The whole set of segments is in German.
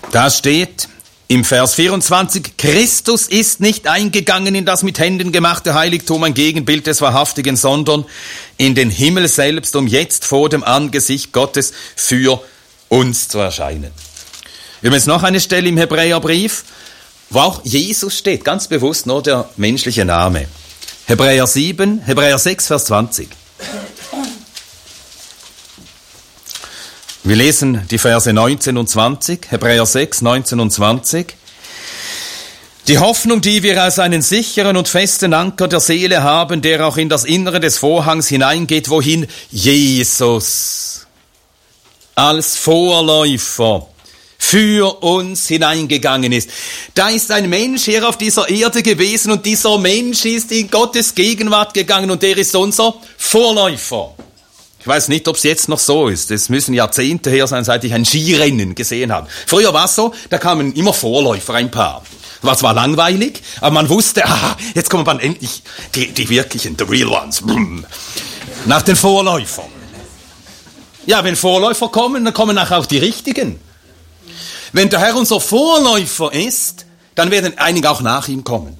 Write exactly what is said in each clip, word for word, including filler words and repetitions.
Da steht im Vers vierundzwanzig, Christus ist nicht eingegangen in das mit Händen gemachte Heiligtum, ein Gegenbild des Wahrhaftigen, sondern in den Himmel selbst, um jetzt vor dem Angesicht Gottes für uns zu erscheinen. Übrigens noch eine Stelle im Hebräerbrief, wo auch Jesus steht, ganz bewusst nur der menschliche Name. Hebräer sieben, Hebräer sechs, Vers zwanzig. Wir lesen die Verse neunzehn und zwanzig, Hebräer sechs, neunzehn und zwanzig. Die Hoffnung, die wir als einen sicheren und festen Anker der Seele haben, der auch in das Innere des Vorhangs hineingeht, wohin Jesus als Vorläufer für uns hineingegangen ist. Da ist ein Mensch hier auf dieser Erde gewesen und dieser Mensch ist in Gottes Gegenwart gegangen und der ist unser Vorläufer. Ich weiß nicht, ob es jetzt noch so ist. Es müssen Jahrzehnte her sein, seit ich ein Skirennen gesehen habe. Früher war es so, da kamen immer Vorläufer, ein paar. Das war langweilig, aber man wusste, ah, jetzt kommen dann endlich die, die wirklichen, the real ones. Nach den Vorläufern. Ja, wenn Vorläufer kommen, dann kommen nachher auch die richtigen. Wenn der Herr unser Vorläufer ist, dann werden einige auch nach ihm kommen.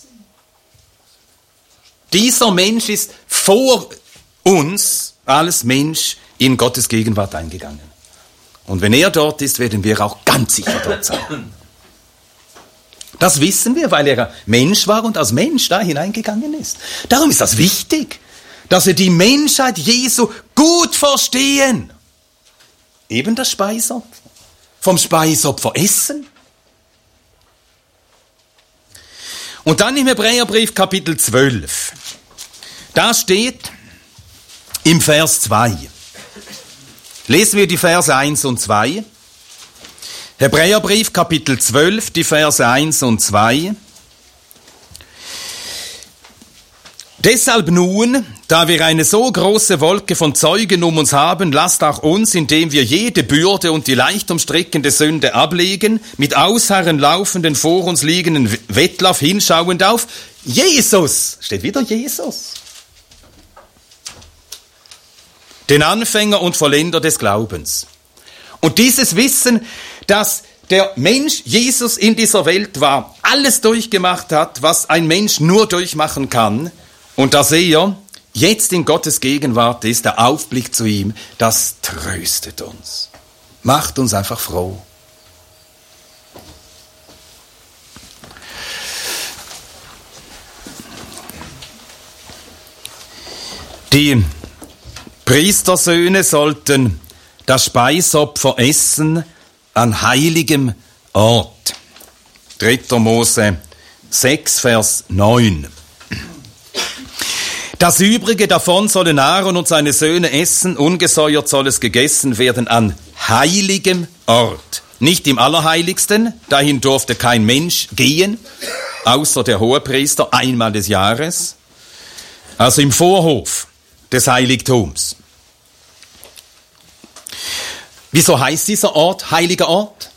Dieser Mensch ist vor uns als Mensch in Gottes Gegenwart eingegangen. Und wenn er dort ist, werden wir auch ganz sicher dort sein. Das wissen wir, weil er Mensch war und als Mensch da hineingegangen ist. Darum ist das wichtig, dass wir die Menschheit Jesu gut verstehen. Eben das Speisopfer. Vom Speisopfer essen. Und dann im Hebräerbrief Kapitel zwölf. Da steht im Vers zwei. Lesen wir die Verse eins und zwei. Hebräerbrief Kapitel zwölf, die Verse eins und zwei. Deshalb nun, da wir eine so große Wolke von Zeugen um uns haben, lasst auch uns, indem wir jede Bürde und die leicht umstrickende Sünde ablegen, mit Ausharren laufenden vor uns liegenden Wettlauf hinschauend auf Jesus. Steht wieder Jesus. Den Anfänger und Vollender des Glaubens. Und dieses Wissen, dass der Mensch Jesus in dieser Welt war, alles durchgemacht hat, was ein Mensch nur durchmachen kann, und dass er jetzt in Gottes Gegenwart ist, der Aufblick zu ihm, das tröstet uns. Macht uns einfach froh. Die Priestersöhne sollten das Speisopfer essen an heiligem Ort. dritter Mose sechs, Vers neun. Das Übrige davon sollen Aaron und seine Söhne essen, ungesäuert soll es gegessen werden an heiligem Ort. Nicht im Allerheiligsten, dahin durfte kein Mensch gehen, außer der Hohepriester einmal des Jahres, also im Vorhof des Heiligtums. Wieso heißt dieser Ort heiliger Ort?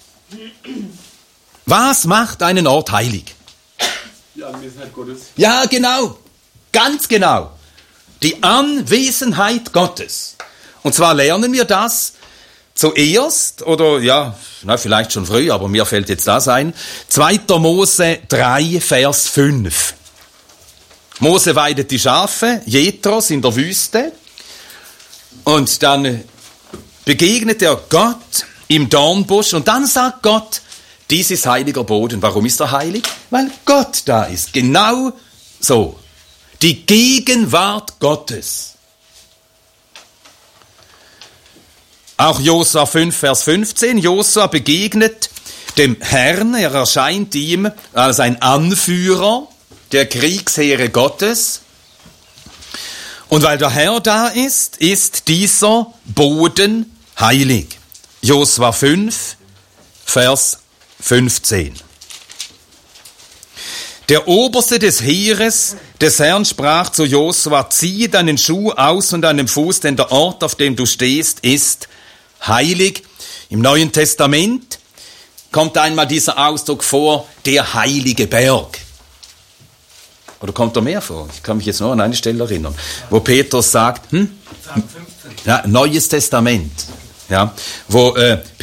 Was macht einen Ort heilig? Die Anwesenheit Gottes. Ja, genau. Ganz genau. Die Anwesenheit Gottes. Und zwar lernen wir das zuerst, oder ja, na, vielleicht schon früh, aber mir fällt jetzt das ein. zweiter Mose drei, Vers fünf. Mose weidet die Schafe, Jethros in der Wüste. Und dann begegnet er Gott im Dornbusch und dann sagt Gott, dies ist heiliger Boden. Warum ist er heilig? Weil Gott da ist. Genau so. Die Gegenwart Gottes. Auch Josua fünf, Vers fünfzehn. Josua begegnet dem Herrn. Er erscheint ihm als ein Anführer der Kriegsheere Gottes. Und weil der Herr da ist, ist dieser Boden heilig. Josua fünf, Vers fünfzehn. Der Oberste des Heeres des Herrn sprach zu Josua, ziehe deinen Schuh aus und deinem Fuß, denn der Ort, auf dem du stehst, ist heilig. Im Neuen Testament kommt einmal dieser Ausdruck vor, der heilige Berg. Oder kommt da mehr vor? Ich kann mich jetzt nur an eine Stelle erinnern, wo Petrus sagt, hm? Ja, Neues Testament, ja, wo äh,